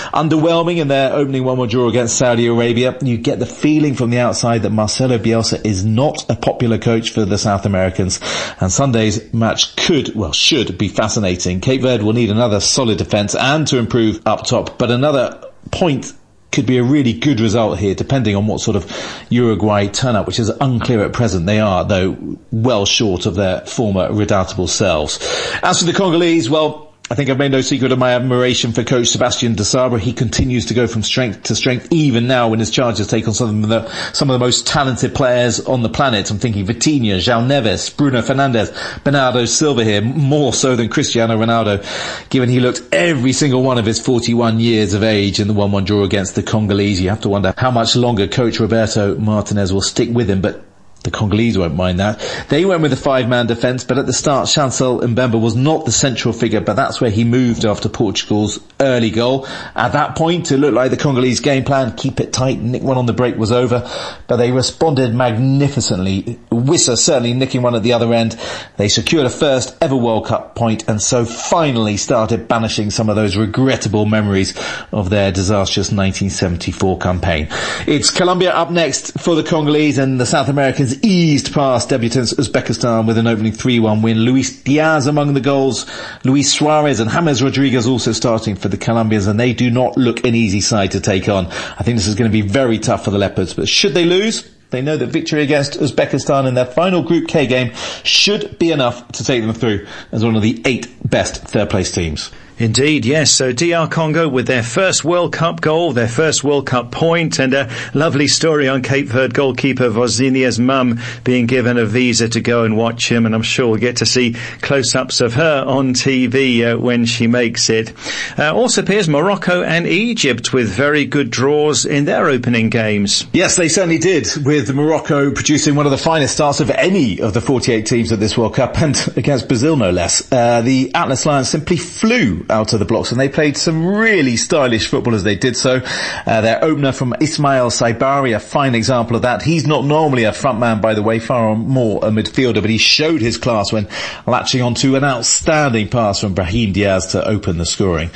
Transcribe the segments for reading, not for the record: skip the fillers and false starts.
underwhelming in their opening 1-1 draw against Saudi Arabia. You get the feeling from the outside that Marcelo Bielsa is not a popular coach for the South Americans, and Sunday's match should be fascinating. Cape Verde will need another solid defence and to improve up top, but another point could be a really good result here, depending on what sort of Uruguay turn up, which is unclear at present. They are, though, well short of their former redoubtable selves. As for the Congolese, well, I think I've made no secret of my admiration for coach Sebastian de Sabre. He continues to go from strength to strength, even now when his Chargers take on some of the most talented players on the planet. I'm thinking Vitinha, João Neves, Bruno Fernandes, Bernardo Silva here, more so than Cristiano Ronaldo, given he looked every single one of his 41 years of age in the 1-1 draw against the Congolese. You have to wonder how much longer coach Roberto Martinez will stick with him, but the Congolese won't mind that. They went with a 5-man defence, but at the start Chancel Mbemba was not the central figure, but that's where he moved after Portugal's early goal. At that point, it looked like the Congolese game plan, keep it tight, nick one on the break, was over, but they responded magnificently. Wissa certainly nicking one at the other end. They secured a first ever World Cup point, and so finally started banishing some of those regrettable memories of their disastrous 1974 campaign. It's Colombia up next for the Congolese, and the South Americans eased past debutants Uzbekistan with an opening 3-1 win. Luis Diaz among the goals, Luis Suarez and James Rodriguez also starting for the Colombians, and they do not look an easy side to take on. I think this is going to be very tough for the Leopards, but should they lose, they know that victory against Uzbekistan in their final Group K game should be enough to take them through as one of the 8 best third-place teams. Indeed, yes. So DR Congo with their first World Cup goal, their first World Cup point, and a lovely story on Cape Verde goalkeeper Vozinha's mum being given a visa to go and watch him, and I'm sure we'll get to see close-ups of her on TV when she makes it. Also appears Morocco and Egypt with very good draws in their opening games. Yes, they certainly did, with Morocco producing one of the finest starts of any of the 48 teams at this World Cup, and against Brazil no less. The Atlas Lions simply flew out of the blocks, and they played some really stylish football as they did so. Their opener from Ismail Saibari, a fine example of that. He's not normally a front man, by the way, far more a midfielder, but he showed his class when latching onto an outstanding pass from Brahim Diaz to open the scoring.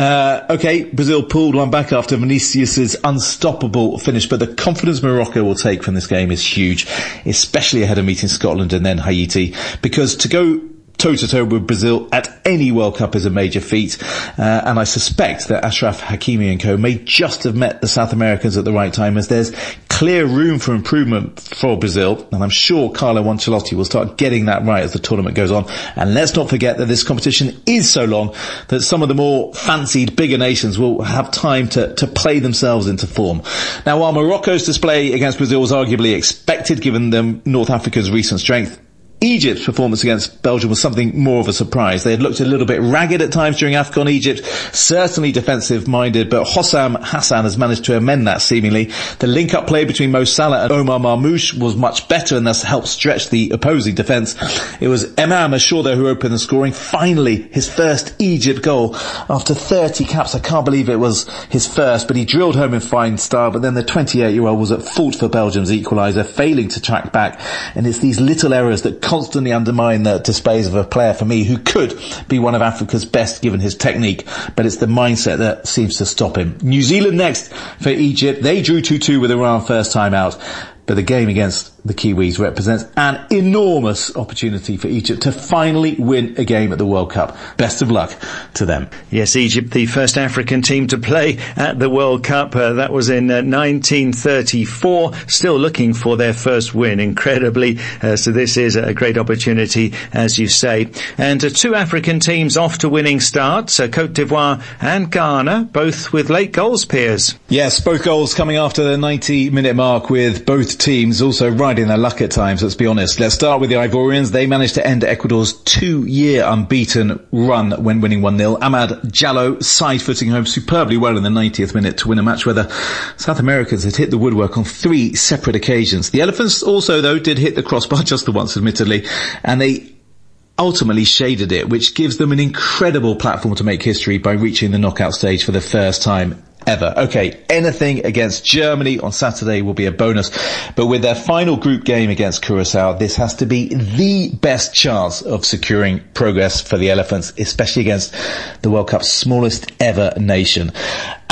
Brazil pulled one back after Vinicius's unstoppable finish, but the confidence Morocco will take from this game is huge, especially ahead of meeting Scotland and then Haiti, because to go toe-to-toe with Brazil at any World Cup is a major feat, and I suspect that Achraf Hakimi and co may just have met the South Americans at the right time, as there's clear room for improvement for Brazil, and I'm sure Carlo Ancelotti will start getting that right as the tournament goes on. And let's not forget that this competition is so long that some of the more fancied bigger nations will have time to play themselves into form. Now, while Morocco's display against Brazil was arguably expected given them North Africa's recent strength, Egypt's performance against Belgium was something more of a surprise. They had looked a little bit ragged at times during AFCON. Egypt certainly defensive-minded, but Hossam Hassan has managed to amend that seemingly. The link-up play between Mo Salah and Omar Marmoush was much better, and thus helped stretch the opposing defence. It was Emam Ashur who opened the scoring. Finally, his first Egypt goal after 30 caps. I can't believe it was his first, but he drilled home in fine style. But then the 28-year-old was at fault for Belgium's equaliser, failing to track back. And it's these little errors that constantly undermine the displays of a player, for me, who could be one of Africa's best given his technique, but it's the mindset that seems to stop him. New Zealand next for Egypt. They drew 2-2 with Iran first time out, but the game against the Kiwis represents an enormous opportunity for Egypt to finally win a game at the World Cup. Best of luck to them. Yes, Egypt, the first African team to play at the World Cup. That was in 1934. Still looking for their first win, incredibly. So this is a great opportunity, as you say. And 2 African teams off to winning starts, Cote d'Ivoire and Ghana, both with late goals, Piers. Yes, both goals coming after the 90-minute mark, with both teams also riding their luck at times, let's be honest. Let's start with the Ivorians. They managed to end Ecuador's 2-year unbeaten run when winning 1-0. Ahmad Diallo side-footing home superbly well in the 90th minute to win a match where the South Americans had hit the woodwork on 3 separate occasions. The Elephants also, though, did hit the crossbar just the once, admittedly, and they ultimately shaded it, which gives them an incredible platform to make history by reaching the knockout stage for the first time ever. Okay, anything against Germany on Saturday will be a bonus, but with their final group game against Curacao, this has to be the best chance of securing progress for the Elephants, especially against the World Cup's smallest ever nation.